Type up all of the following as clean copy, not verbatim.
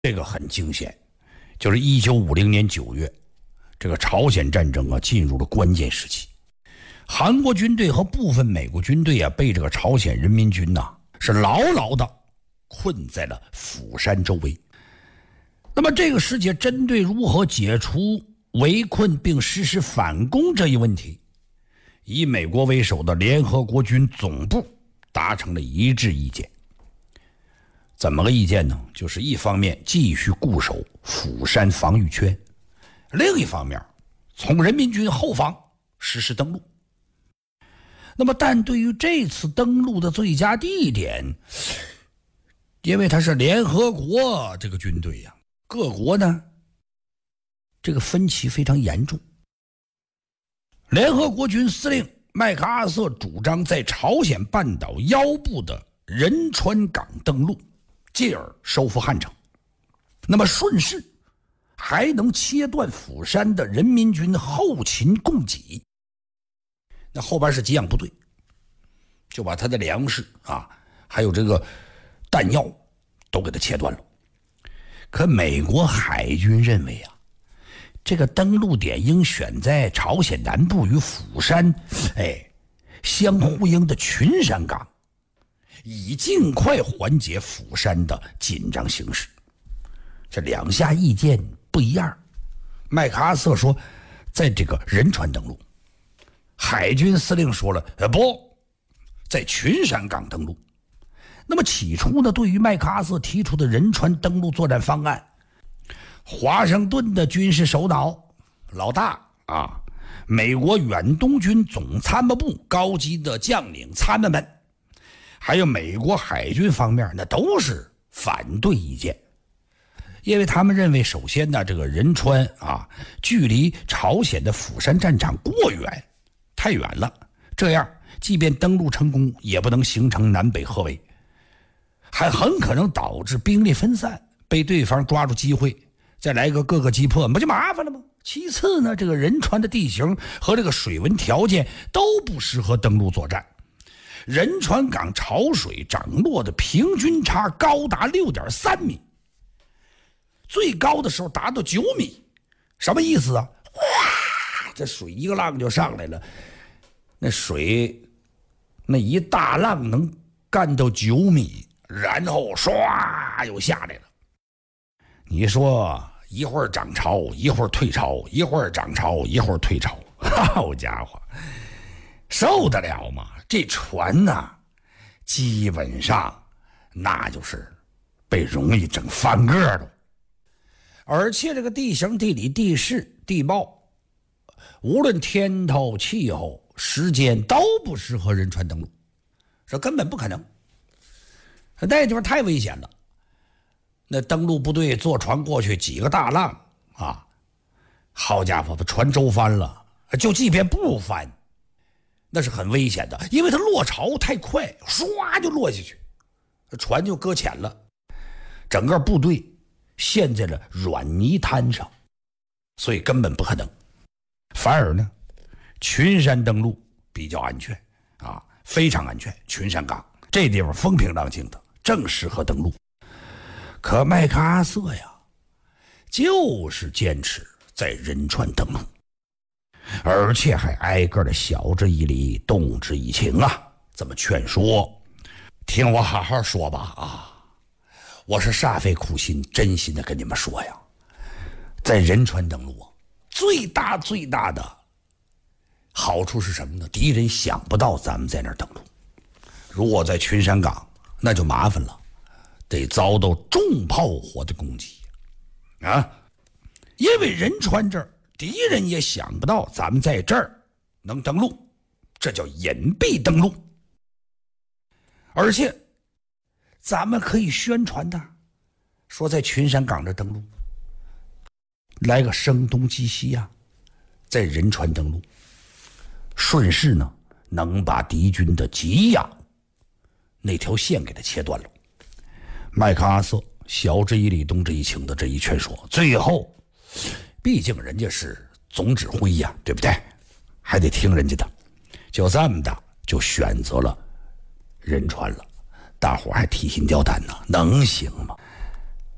这个很惊险，就是1950年9月，这个朝鲜战争啊进入了关键时期，韩国军队和部分美国军队啊被这个朝鲜人民军呐是牢牢的困在了釜山周围。那么这个世界针对如何解除围困并实施反攻这一问题，以美国为首的联合国军总部达成了一致意见。怎么个意见呢？就是一方面继续固守釜山防御圈，另一方面从人民军后方实施登陆。那么但对于这次登陆的最佳地点，因为它是联合国这个军队呀，各国呢这个分歧非常严重。联合国军司令麦克阿瑟主张在朝鲜半岛腰部的仁川港登陆，进而收复汉城，那么顺势还能切断釜山的人民军后勤供给。那后边是给养部队，就把他的粮食啊还有这个弹药都给他切断了。可美国海军认为啊，这个登陆点应选在朝鲜南部与釜山相呼应的群山港，以尽快缓解釜山的紧张形势。这两下意见不一样，麦克阿瑟说在这个仁川登陆，海军司令说了不，在群山港登陆。那么起初呢，对于麦克阿瑟提出的仁川登陆作战方案，华盛顿的军事首脑老大啊，美国远东军总参谋部高级的将领参谋们，还有美国海军方面那都是反对意见。因为他们认为，首先呢，这个仁川啊距离朝鲜的釜山战场过远，太远了，这样即便登陆成功也不能形成南北合围，还很可能导致兵力分散，被对方抓住机会再来个各个击破，不就麻烦了吗？其次呢，这个仁川的地形和这个水文条件都不适合登陆作战，仁川港潮水涨落的平均差高达 6.3 米，最高的时候达到9米。什么意思啊？哇，这水一个浪就上来了，那水那一大浪能干到9米，然后唰又下来了。你说一会儿涨潮一会儿退潮，一会儿涨潮一会儿退潮，好家伙，受得了吗？这船呐基本上那就是被容易整翻个了。而且这个地形地理地势地貌，无论天头气候时间都不适合仁川登陆，这根本不可能，那地方太危险了。那登陆部队坐船过去，几个大浪啊，好家伙，把船舟翻了。就即便不翻，那是很危险的，因为它落潮太快，唰就落下去，船就搁浅了，整个部队陷在了软泥滩上，所以根本不可能。反而呢，群山登陆比较安全啊，非常安全。群山港这地方风平浪静的，正适合登陆。可麦克阿瑟呀，就是坚持在仁川登陆，而且还挨个的晓之以理，动之以情啊，这么劝说。听我好好说吧啊！我是煞费苦心，真心的跟你们说呀，在仁川登陆最大的好处是什么呢？敌人想不到咱们在那儿登陆。如果在群山港，那就麻烦了，得遭到重炮火的攻击啊！因为仁川这儿，敌人也想不到咱们在这儿能登陆，这叫隐蔽登陆。而且咱们可以宣传的，说在群山港这登陆，来个声东击西啊，在仁川登陆，顺势呢能把敌军的给养那条线给它切断了。麦克阿瑟晓之以理，动之以情的这一劝说，最后毕竟人家是总指挥呀，对不对？还得听人家的，就这么的就选择了仁川了。大伙还提心吊胆呢，能行吗？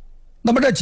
那么这